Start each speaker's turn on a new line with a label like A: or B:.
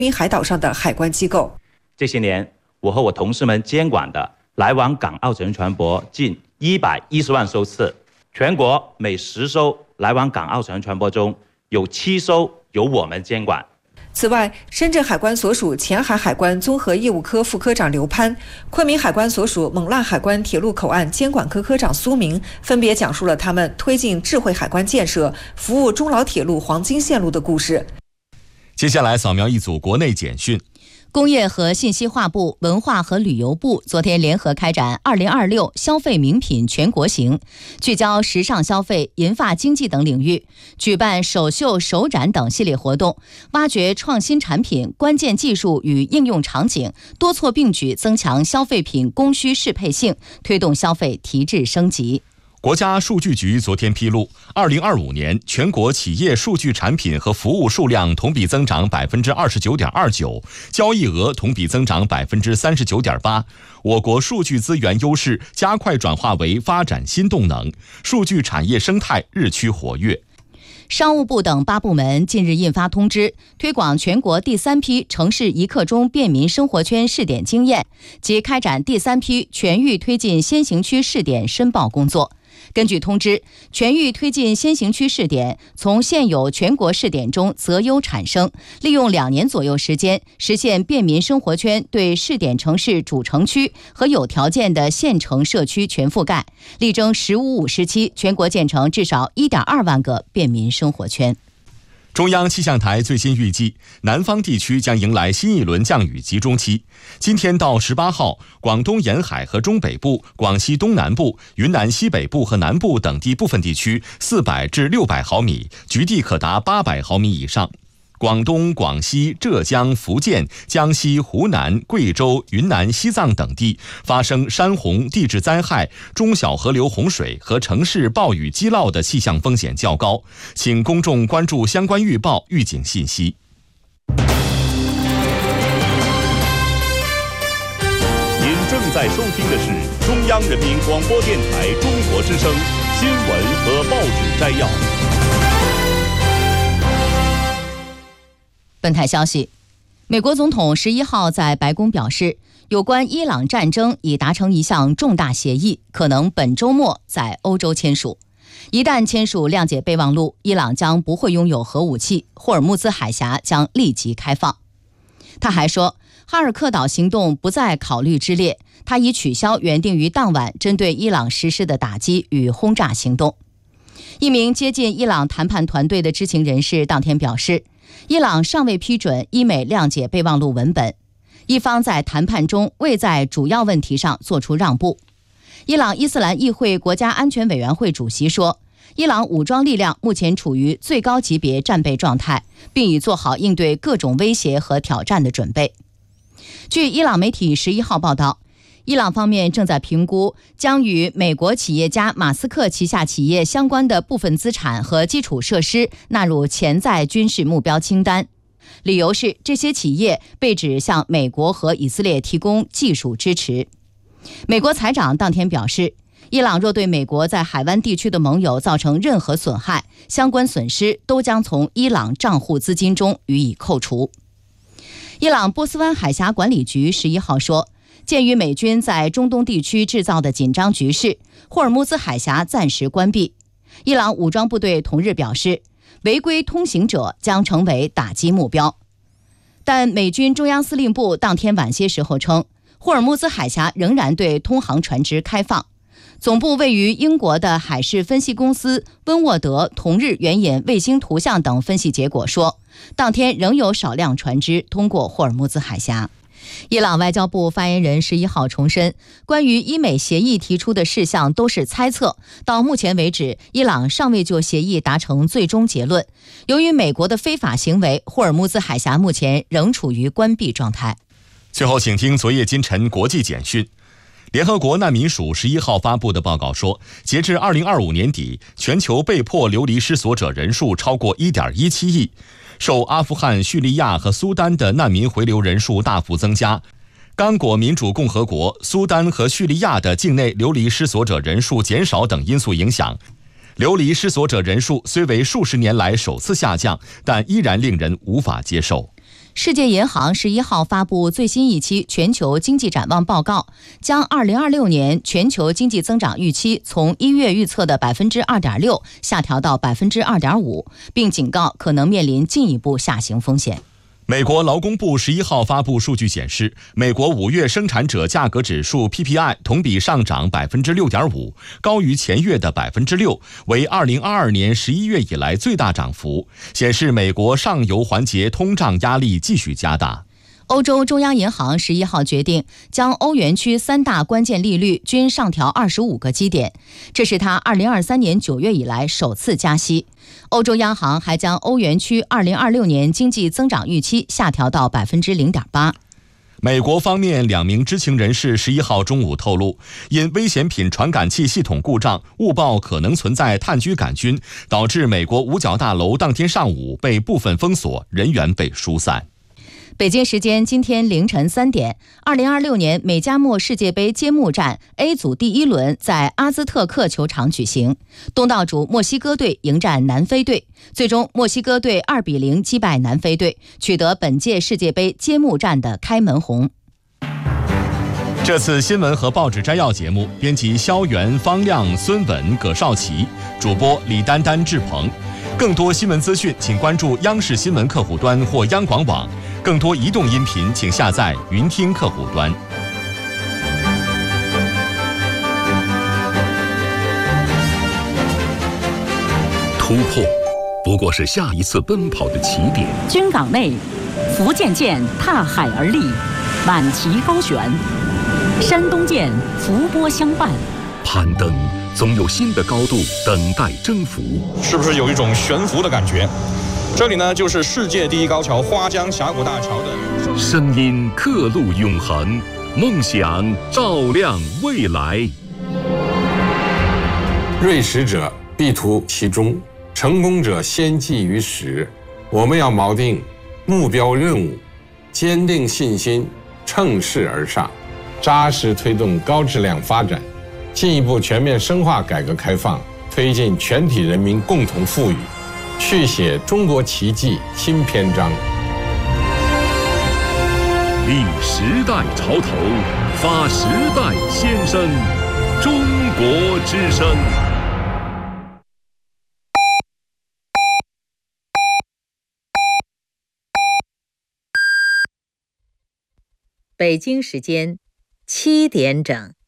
A: 滨海岛上的海关机构。
B: 这些年，我和我同事们监管的来往港澳乘船舶近110万艘次，全国每10艘来往港澳乘船舶中有7艘由我们监管。
A: 此外，深圳海关所属前海海关综合业务科副科长刘攀、昆明海关所属勐腊海关铁路口岸监管科科长苏明分别讲述了他们推进智慧海关建设、服务中老铁路黄金线路的故事。
C: 接下来扫描一组国内简讯。
D: 工业和信息化部、文化和旅游部昨天联合开展2026消费名品全国行，聚焦时尚消费、银发经济等领域，举办首秀、首展等系列活动，挖掘创新产品、关键技术与应用场景，多措并举增强消费品供需适配性，推动消费提质升级。
C: 国家数据局昨天披露，2025年全国企业数据产品和服务数量同比增长29.29%，交易额同比增长39.8%。我国数据资源优势加快转化为发展新动能，数据产业生态日趋活跃。
D: 商务部等8部门近日印发通知，推广全国第3批城市一刻钟便民生活圈试点经验及开展第3批全域推进先行区试点申报工作。根据通知，全域推进先行区试点从现有全国试点中择优产生，利用2年左右时间，实现便民生活圈对试点城市主城区和有条件的县城社区全覆盖，力争“15-5”时期全国建成至少1.2万个便民生活圈。
C: 中央气象台最新预计，南方地区将迎来新一轮降雨集中期。今天到18号，广东沿海和中北部、广西东南部、云南西北部和南部等地部分地区400至600毫米，局地可达800毫米以上。广东、广西、浙江、福建、江西、湖南、贵州、云南、西藏等地发生山洪、地质灾害、中小河流洪水和城市暴雨积涝的气象风险较高，请公众关注相关预报预警信息。
E: 您正在收听的是中央人民广播电台中国之声新闻和报纸摘要。
D: 本台消息，美国总统11号在白宫表示，有关伊朗战争已达成一项重大协议，可能本周末在欧洲签署。一旦签署谅解备忘录，伊朗将不会拥有核武器，霍尔木兹海峡将立即开放。他还说，哈尔克岛行动不在考虑之列，他已取消原定于当晚针对伊朗实施的打击与轰炸行动。一名接近伊朗谈判团队的知情人士当天表示，伊朗尚未批准伊美谅解备忘录文本，一方在谈判中未在主要问题上做出让步。伊朗伊斯兰议会国家安全委员会主席说，伊朗武装力量目前处于最高级别战备状态，并已做好应对各种威胁和挑战的准备。据伊朗媒体11号报道，伊朗方面正在评估将与美国企业家马斯克旗下企业相关的部分资产和基础设施纳入潜在军事目标清单，理由是这些企业被指向美国和以色列提供技术支持。美国财长当天表示，伊朗若对美国在海湾地区的盟友造成任何损害，相关损失都将从伊朗账户资金中予以扣除。伊朗波斯湾海峡管理局11号说，鉴于美军在中东地区制造的紧张局势，霍尔木兹海峡暂时关闭。伊朗武装部队同日表示，违规通行者将成为打击目标。但美军中央司令部当天晚些时候称，霍尔木兹海峡仍然对通航船只开放。总部位于英国的海事分析公司温沃德同日援引卫星图像等分析结果说，当天仍有少量船只通过霍尔木兹海峡。伊朗外交部发言人11号重申，关于伊美协议提出的事项都是猜测，到目前为止，伊朗尚未就协议达成最终结论。由于美国的非法行为，霍尔木兹海峡目前仍处于关闭状态。
C: 最后请听昨夜今晨国际简讯。联合国难民署11号发布的报告说，截至2025年底，全球被迫流离失所者人数超过 1.17 亿。受阿富汗、叙利亚和苏丹的难民回流人数大幅增加，刚果民主共和国、苏丹和叙利亚的境内流离失所者人数减少等因素影响，流离失所者人数虽为数十年来首次下降，但依然令人无法接受。
D: 世界银行11号发布最新一期全球经济展望报告，将2026年全球经济增长预期从1月预测的 2.6% 下调到 2.5%， 并警告可能面临进一步下行风险。
C: 美国劳工部11号发布数据显示，美国5月生产者价格指数 PPI 同比上涨 6.5%， 高于前月的 6%， 为2022年11月以来最大涨幅，显示美国上游环节通胀压力继续加大。
D: 欧洲中央银行11号决定将欧元区3大关键利率均上调25个基点，这是它2023年9月以来首次加息。欧洲央行还将欧元区2026年经济增长预期下调到 0.8%。
C: 美国方面2名知情人士11号中午透露，因危险品传感器系统故障，误报可能存在炭疽杆菌，导致美国五角大楼当天上午被部分封锁，人员被疏散。
D: 北京时间今天凌晨3点，2026年美加墨世界杯揭幕战 A 组第1轮在阿兹特克球场举行，东道主墨西哥队迎战南非队，最终墨西哥队2-0击败南非队，取得本届世界杯揭幕战的开门红。
C: 这次新闻和报纸摘要节目，编辑肖元、方亮、孙稳、葛少奇，主播李丹丹、志鹏。更多新闻资讯，请关注央视新闻客户端或央广网。更多移动音频，请下载云听客户端。
E: 突破不过是下一次奔跑的起点。
F: 军港内，福建舰踏海而立，满旗高悬；山东舰伏波相伴。
E: 攀登总有新的高度等待征服，
G: 是不是有一种悬浮的感觉？这里呢，就是世界第一高桥花江峡谷大桥的
E: 声音刻录永恒，梦想照亮未来。
H: 锐识者必图其中，成功者先记于始。我们要锚定目标任务，坚定信心，乘势而上，扎实推动高质量发展，进一步全面深化改革开放，推进全体人民共同富裕，续写中国奇迹新篇章。
E: 立时代潮头，发时代先声，中国之声。
I: 北京时间7点整。